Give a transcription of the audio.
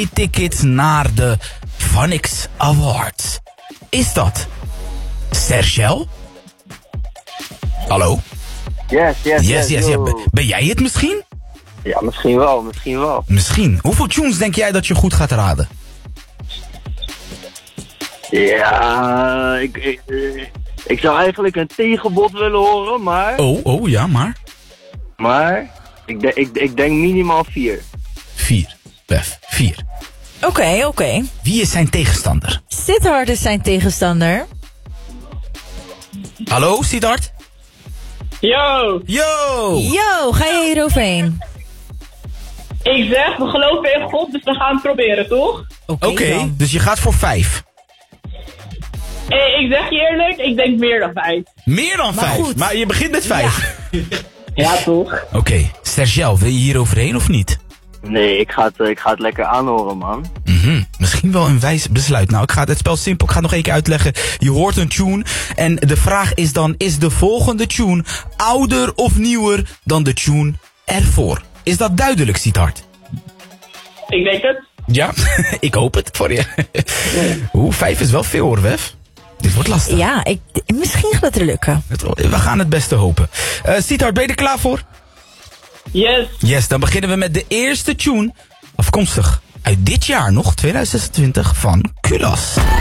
tickets naar de Phonics Awards. Is dat Sergel? Hallo? Yes. Ja. Ben jij het misschien? Ja, misschien wel. Misschien. Hoeveel tunes denk jij dat je goed gaat raden? Ja, ik zou eigenlijk een tegenbod willen horen, maar... Oh, ja, maar? Maar, ik denk minimaal 4. 4. Bef, 4. Oké. Wie is zijn tegenstander? Siddharth is zijn tegenstander. Hallo, Siddharth? Yo, Yo, ga je hier overheen? ik zeg, we geloven in God, dus we gaan het proberen, toch? Oké, dan. dus je gaat voor 5. Ik zeg je eerlijk, ik denk meer dan 5. Meer dan 5, goed. maar je begint met 5. Ja, toch? Oké, Sergel, wil je hier overheen of niet? Nee, ik ga het lekker aanhoren, man. Misschien wel een wijs besluit. Nou, ik ga het spel simpel. Ik ga het nog één keer uitleggen. Je hoort een tune. En de vraag is dan, is de volgende tune ouder of nieuwer dan de tune ervoor? Is dat duidelijk, Siddharth? Ik denk het. Ja, ik hoop het voor je. 5 is wel veel hoor, Wef. Dit wordt lastig. Ja, misschien gaat het er lukken. We gaan het beste hopen. Siddharth, ben je er klaar voor? Yes. Yes, dan beginnen we met de eerste tune. Afkomstig uit dit jaar nog, 2026, van Kulas.